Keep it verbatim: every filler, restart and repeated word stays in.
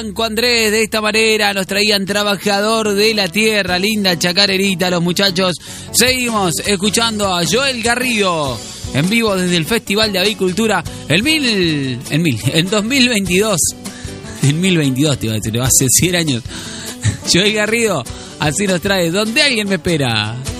Franco Andrés, de esta manera nos traían Trabajador de la Tierra, linda chacarerita los muchachos. Seguimos escuchando a Joel Garrido en vivo desde el Festival de Avicultura el mil, en mil, en dos mil veintidós. En mil veintidós te iba a decir, hace cien años. Joel Garrido así nos trae Donde alguien me espera.